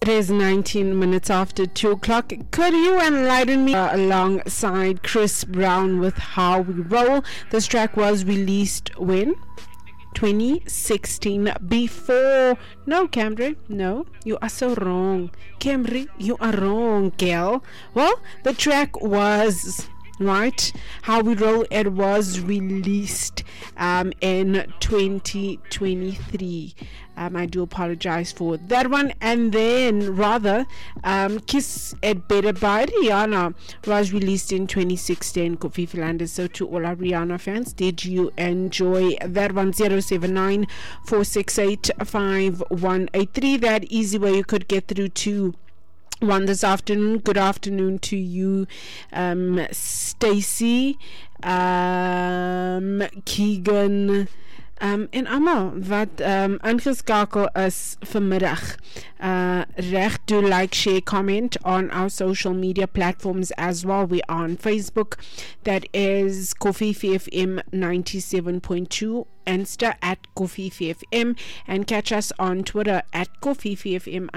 It is 19 minutes after 2 o'clock. Could you enlighten me alongside Chris Brown with How We Roll? This track was released when? 2016. Before. No, Camry. No, you are so wrong. Camry, you are wrong, girl. Well, the track was... right, How We Roll. It was released in 2023. I do apologize for that one. And then rather Kiss It Better by Rihanna was released in 2016. Kofi Philanders. So to all our Rihanna fans, did you enjoy that one? 079-468-5183. That easy way you could get through to one this afternoon. Good afternoon to you, Stacy, Keegan, en almal wat ingeskakel is vanmiddag. Reg, do like, share, comment on our social media platforms as well. We are on Facebook, that is Kofifi FM 97.2, Insta at Kofifi FM, and catch us on Twitter at Kofifi FM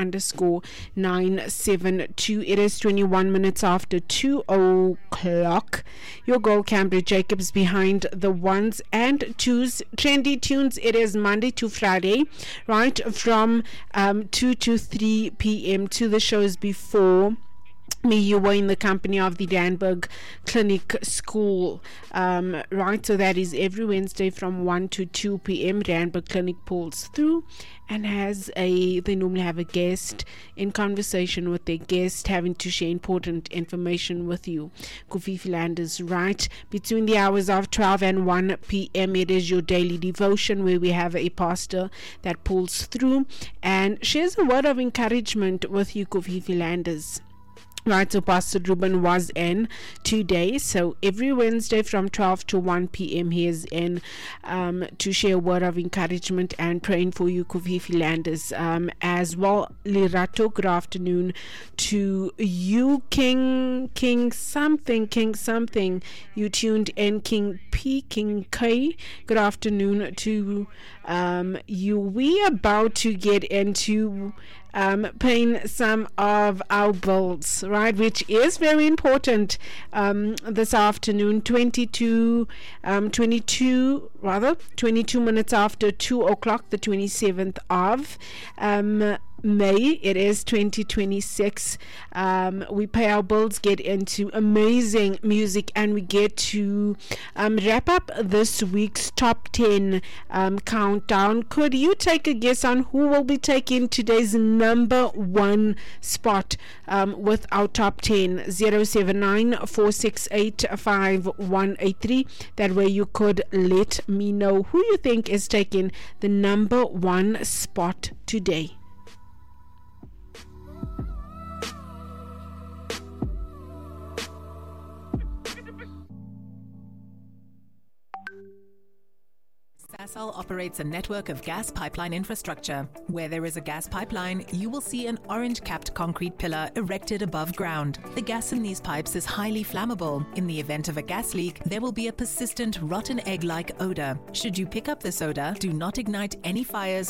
_972. It is 21 minutes after 2 o'clock. Your girl Cambridge Jacobs behind the ones and twos. Trendy tunes. It is Monday to Friday, right, from 2 to 3 p.m. to the shows before me. You were in the company of the Danburg Clinic School, right? So that is every Wednesday from 1 to 2 p.m. Danburg Clinic pulls through and they normally have a guest in conversation with their guest, having to share important information with you. Kofi Philanders, right? Between the hours of 12 and 1 p.m. it is your daily devotion, where we have a pastor that pulls through and shares a word of encouragement with you, Kofi Philanders. Right, so Pastor Ruben was in today. So every Wednesday from 12 to 1 p.m. he is in to share a word of encouragement and praying for you, Kofi Philanders. As well, Lirato, good afternoon to you, King something. You tuned in, King P, King K. Good afternoon to you. We about to get into paying some of our bills, right, which is very important this afternoon. 22 minutes after 2 o'clock, the 27th of May. It is 2026. We pay our bills, get into amazing music, and we get to wrap up this week's top 10 countdown. Could you take a guess on who will be taking today's number one spot with our top 10? 079-468-5183. That way you could let me know who you think is taking the number one spot today. Sasol operates a network of gas pipeline infrastructure. Where there is a gas pipeline, you will see an orange-capped concrete pillar erected above ground. The gas in these pipes is highly flammable. In the event of a gas leak, there will be a persistent rotten egg-like odor. Should you pick up this odor, do not ignite any fires